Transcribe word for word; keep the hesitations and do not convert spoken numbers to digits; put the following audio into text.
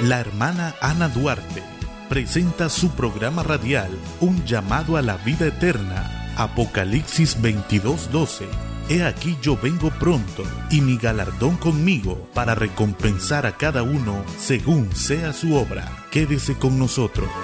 La hermana Ana Duarte presenta su programa radial Un llamado a la vida eterna, Apocalipsis veintidós doce. He aquí yo vengo pronto, y mi galardón conmigo, para recompensar a cada uno según sea su obra. Quédese con nosotros.